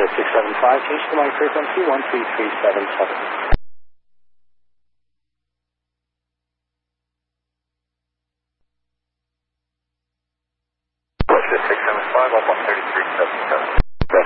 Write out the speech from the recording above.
675, change to my frequency 13377. Delta 675 up 13377.